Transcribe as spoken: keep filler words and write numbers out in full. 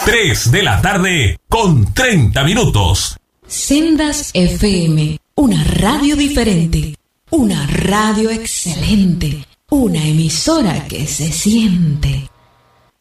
tres de la tarde con treinta minutos. Sendas F M, una radio diferente, una radio excelente, una emisora que se siente.